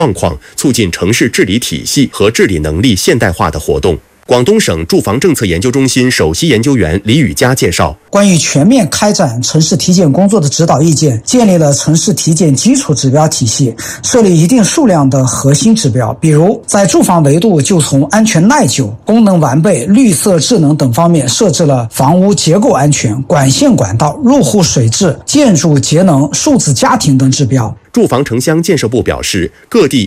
状况，促进城市治理体系和治理能力现代化的活动。广东省住房政策研究中心首席研究员李宇佳介绍， 关于全面开展城市体检工作的指导意见，建立了城市体检基础指标体系，设立一定数量的核心指标，比如在住房维度就从安全耐久、功能完备、绿色智能等方面设置了房屋结构安全、管线管道、入户水质、建筑节能、数字家庭等指标。 住房城乡建设部表示，各地